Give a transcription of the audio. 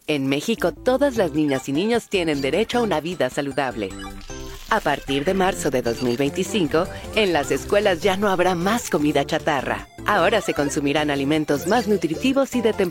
En México, todas las niñas y niños tienen derecho a una vida saludable. A partir de marzo de 2025, en las escuelas ya no habrá más comida chatarra. Ahora se consumirán alimentos más nutritivos y de temporada.